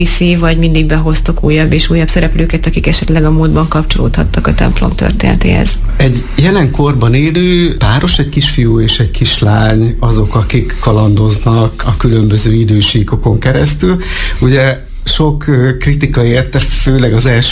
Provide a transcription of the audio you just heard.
viszi, vagy mindig behoztok újabb és újabb szereplőket, akik esetleg a múltban kapcsolódhattak a templom történetéhez? Egy jelenkorban élő páros, egy kisfiú és egy kislány azok, akik kalandoznak a különböző idősíkokon keresztül. Ugye sok kritika érte, főleg az első